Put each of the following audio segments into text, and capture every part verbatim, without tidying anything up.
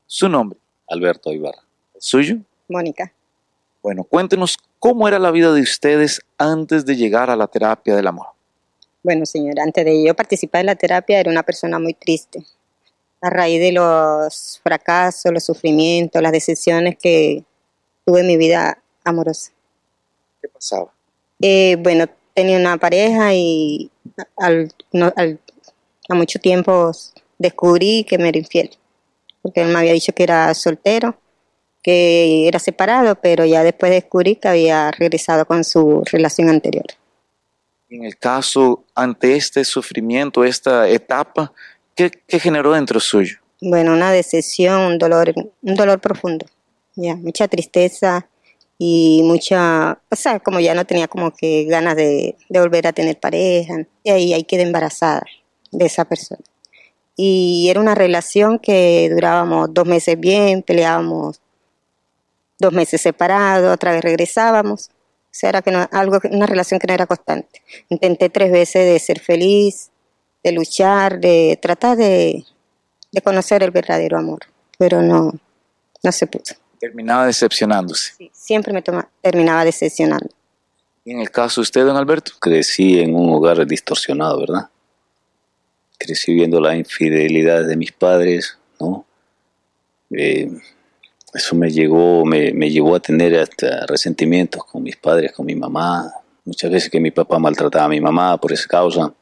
Su nombre, Alberto Ibarra. ¿el suyo? Mónica. Bueno, cuéntenos cómo era la vida de ustedes antes de llegar a la terapia del amor. Bueno, señora, antes de yo participar en la terapia era una persona muy triste. A raíz de los fracasos, los sufrimientos, las decepciones que tuve en mi vida amorosa. ¿Qué pasaba? Eh, bueno, tenía una pareja y al, no, al, a mucho tiempo descubrí que me era infiel. Porque él me había dicho que era soltero, que era separado, pero ya después descubrí que había regresado con su relación anterior. En el caso, ante este sufrimiento, esta etapa, ¿qué, qué generó dentro suyo? Bueno, una decepción, un dolor, un dolor profundo, ya, mucha tristeza y mucha, o sea, como ya no tenía como que ganas de, de volver a tener pareja, y ahí, ahí quedé embarazada de esa persona. Y era una relación que durábamos dos meses bien, peleábamos dos meses separados, otra vez regresábamos. O sea, era que no, algo, una relación que no era constante. Intenté tres veces de ser feliz, de luchar, de tratar de, de conocer el verdadero amor, pero no, no se pudo. Terminaba decepcionándose. Sí, siempre me toma, terminaba decepcionando. ¿Y en el caso de usted, don Alberto? Crecí en un hogar distorsionado, ¿verdad? Crecí viendo la infidelidad de mis padres, ¿no? Eh, eso me llegó, me, me llevó a tener hasta resentimientos con mis padres, con mi mamá. Muchas veces que mi papá maltrataba a mi mamá por esa causa.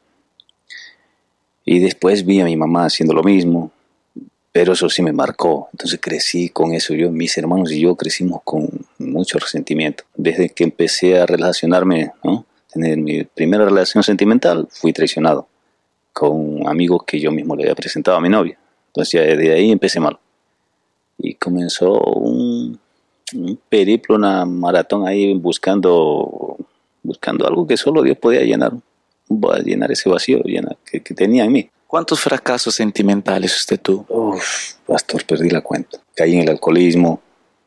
Y después vi a mi mamá haciendo lo mismo, pero eso sí me marcó. Entonces crecí con eso. Yo, mis hermanos y yo crecimos con mucho resentimiento. Desde que empecé a relacionarme, ¿no? Tener mi primera relación sentimental, fui traicionado con amigos que yo mismo le había presentado a mi novia. Entonces ya desde ahí empecé mal. Y comenzó un, un periplo, una maratón ahí buscando, buscando algo que solo Dios podía llenar, llenar ese vacío llenar, que, que tenía en mí. ¿Cuántos fracasos sentimentales usted tuvo? Uf, pastor, perdí la cuenta. Caí en el alcoholismo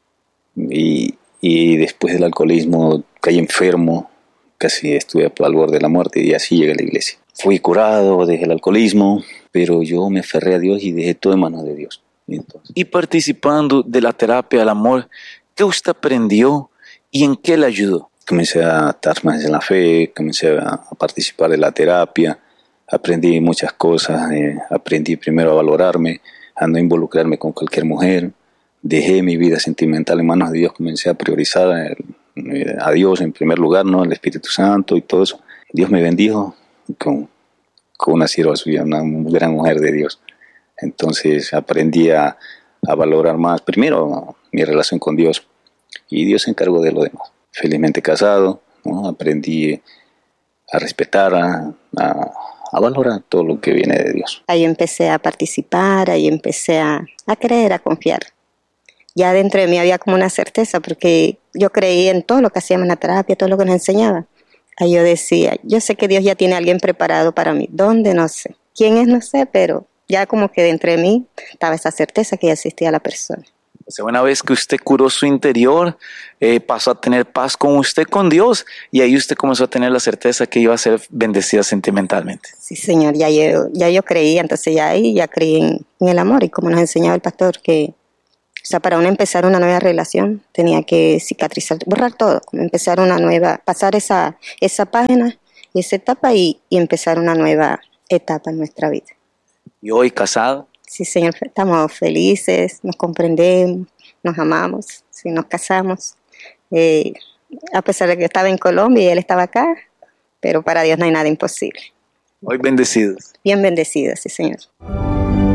y, y después del alcoholismo caí enfermo, casi estuve al borde de la muerte y así llegué a la iglesia. Fui curado, dejé el alcoholismo, pero yo me aferré a Dios y dejé todo en manos de Dios. Y, entonces, y participando de la terapia del amor, ¿qué usted aprendió y en qué le ayudó? Comencé a estar más en la fe, comencé a participar de la terapia, aprendí muchas cosas, eh, aprendí primero a valorarme, a no involucrarme con cualquier mujer, dejé mi vida sentimental en manos de Dios, comencé a priorizar el, a Dios en primer lugar, ¿no? El Espíritu Santo y todo eso. Dios me bendijo con, con una sierva suya, una gran mujer de Dios. Entonces aprendí a, a valorar más, primero, mi relación con Dios, y Dios se encargó de lo demás. Felizmente casado, ¿no? Aprendí a respetar, a, a, a valorar todo lo que viene de Dios. Ahí empecé a participar, ahí empecé a, a creer, a confiar. Ya dentro de mí había como una certeza, porque yo creí en todo lo que hacíamos en la terapia, todo lo que nos enseñaba. Ahí yo decía, yo sé que Dios ya tiene a alguien preparado para mí. ¿Dónde? No sé. ¿Quién es? No sé, pero ya como que dentro de mí estaba esa certeza que ya existía la persona. O sea, una vez que usted curó su interior, eh, pasó a tener paz con usted, con Dios, y ahí usted comenzó a tener la certeza que iba a ser bendecida sentimentalmente. Sí, Señor, ya yo, ya yo creía, entonces ya ahí ya creí en, en el amor, y como nos enseñaba el pastor, que o sea, para uno empezar una nueva relación tenía que cicatrizar, borrar todo, como empezar una nueva, pasar esa, esa página y esa etapa y, y empezar una nueva etapa en nuestra vida. ¿Y hoy casado? Sí, Señor, estamos felices, nos comprendemos, nos amamos, sí, nos casamos. Eh, a pesar de que estaba en Colombia y él estaba acá, pero para Dios no hay nada imposible. Hoy bendecidos. Bien bendecidos, sí, Señor.